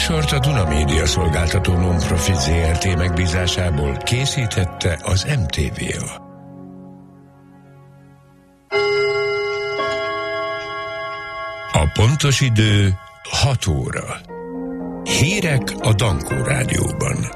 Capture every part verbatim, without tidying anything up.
műsort a Duna Média Szolgáltató Non-Profit zé er té megbízásából készítette az em té vé á. A pontos idő hat óra. Hírek a Dankó Rádióban.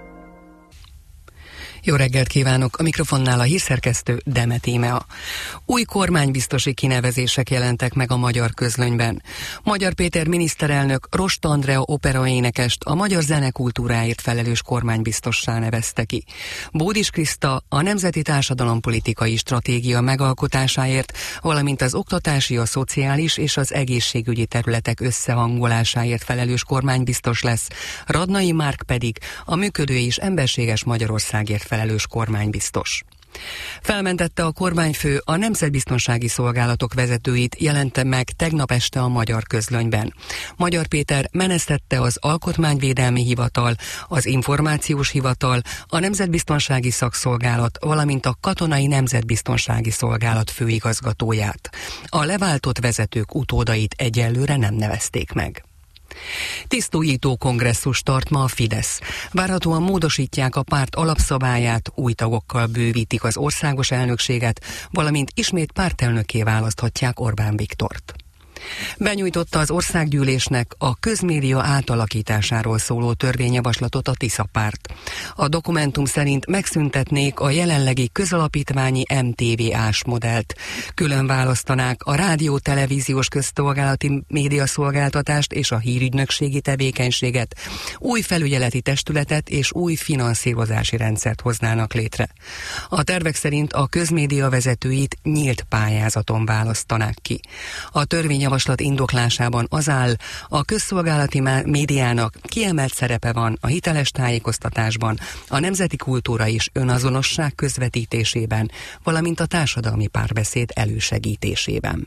Jó reggelt kívánok! A mikrofonnál a hírszerkesztő Demet Ímea. Új kormánybiztosi kinevezések jelentek meg a magyar közlönyben. Magyar Péter miniszterelnök Rost Andrea operaénekest a magyar zenekultúráért felelős kormánybiztossá nevezte ki. Bódis Kriszta a Nemzeti Társadalompolitikai Stratégia megalkotásáért, valamint az oktatási, a szociális és az egészségügyi területek összehangolásáért felelős kormánybiztos lesz, Radnai Márk pedig a működő és emberséges Magyarországért felelős kormánybiztos. Felmentette a kormányfő a nemzetbiztonsági szolgálatok vezetőit, jelente meg tegnap este a Magyar Közlönyben. Magyar Péter menesztette az Alkotmányvédelmi Hivatal, az Információs Hivatal, a Nemzetbiztonsági Szakszolgálat, valamint a Katonai Nemzetbiztonsági Szolgálat főigazgatóját. A leváltott vezetők utódait egyelőre nem nevezték meg. Tisztújító kongresszus tart ma a Fidesz. Várhatóan módosítják a párt alapszabályát, új tagokkal bővítik az országos elnökséget, valamint ismét pártelnökké választhatják Orbán Viktort. Benyújtotta az országgyűlésnek a közmédia átalakításáról szóló törvényjavaslatot a Tisza párt. A dokumentum szerint megszüntetnék a jelenlegi közalapítványi em té vé á-s modellt. Külön választanák a rádió-televíziós közszolgálati médiaszolgáltatást és a hírügynökségi tevékenységet, új felügyeleti testületet és új finanszírozási rendszert hoznának létre. A tervek szerint a közmédia vezetőit nyílt pályázaton választanák ki. A törvény javaslat indoklásában az áll, a közszolgálati médiának kiemelt szerepe van a hiteles tájékoztatásban, a nemzeti kultúra és önazonosság közvetítésében, valamint a társadalmi párbeszéd elősegítésében.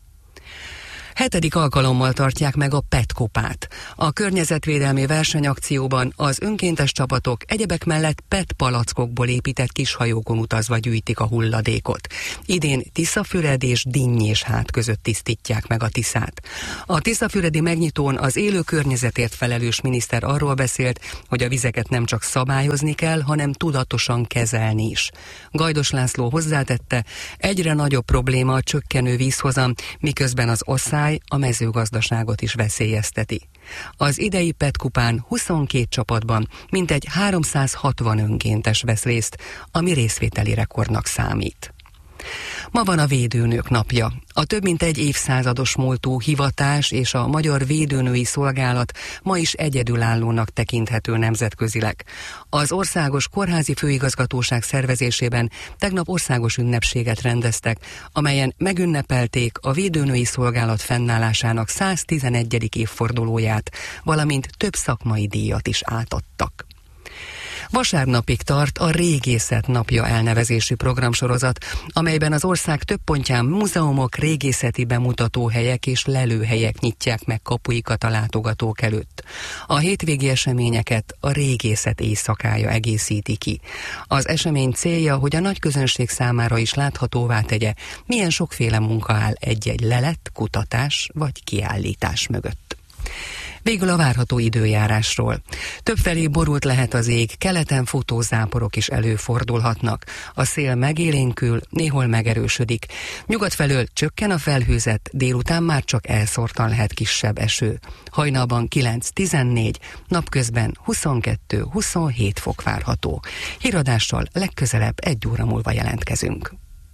Hetedik alkalommal tartják meg a Petkopát. A környezetvédelmi versenyakcióban az önkéntes csapatok egyebek mellett pet palackokból épített kishajókon utazva gyűjtik a hulladékot. Idén Tiszafüred és Dinnyéshád között tisztítják meg a Tiszát. A tiszafüredi megnyitón az élő környezetért felelős miniszter arról beszélt, hogy a vizeket nem csak szabályozni kell, hanem tudatosan kezelni is. Gajdos László hozzátette, egyre nagyobb probléma a csökkenő vízhozam, miközben az asszály a mezőgazdaságot is veszélyezteti. Az idei Petkupán huszonkét csapatban mintegy háromszázhatvan önkéntes vesz részt, ami részvételi rekordnak számít. Ma van a Védőnők napja. A több mint egy évszázados múltú hivatás és a Magyar Védőnői Szolgálat ma is egyedülállónak tekinthető nemzetközileg. Az Országos Kórházi Főigazgatóság szervezésében tegnap országos ünnepséget rendeztek, amelyen megünnepelték a Védőnői Szolgálat fennállásának száztizenegyedik évfordulóját, valamint több szakmai díjat is átadtak. Vasárnapig tart a Régészet napja elnevezésű programsorozat, amelyben az ország több pontján múzeumok, régészeti bemutatóhelyek és lelőhelyek nyitják meg kapuikat a látogatók előtt. A hétvégi eseményeket a Régészet éjszakája egészíti ki. Az esemény célja, hogy a nagy közönség számára is láthatóvá tegye, milyen sokféle munka áll egy-egy lelet, kutatás vagy kiállítás mögött. Végül a várható időjárásról. Többfelé borult lehet az ég, keleten futózáporok is előfordulhatnak. A szél megélénkül, néhol megerősödik. Nyugat felől csökken a felhőzet, délután már csak elszórtan lehet kisebb eső. Hajnalban kilenc-tizennégy, napközben huszonkettő-huszonhét fok várható. Híradással legközelebb egy óra múlva jelentkezünk.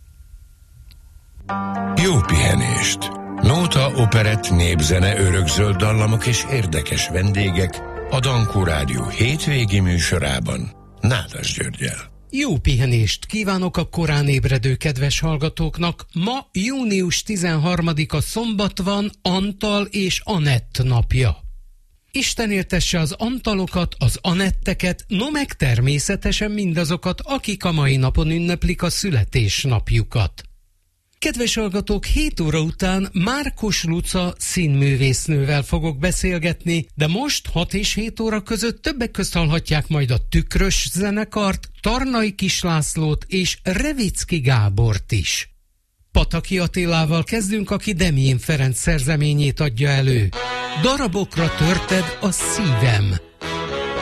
Jó pihenést! Nóta, operett, népzene, örökzöld dallamok és érdekes vendégek a Dankó Rádió hétvégi műsorában Nádas Györggyel. Jó pihenést kívánok a korán ébredő kedves hallgatóknak. Ma június tizenharmadika szombat van, Antal és Anett napja. Isten éltesse az Antalokat, az Anetteket, no meg természetesen mindazokat, akik a mai napon ünneplik a születésnapjukat. Kedves hallgatók, hét óra után Márkos Luca színművésznővel fogok beszélgetni, de most hat és hét óra között többek közt hallhatják majd a Tükrös zenekart, Tarnai Kislászlót és Revicki Gábort is. Pataki Attilával kezdünk, aki Demjén Ferenc szerzeményét adja elő. darabokra törted a szívem.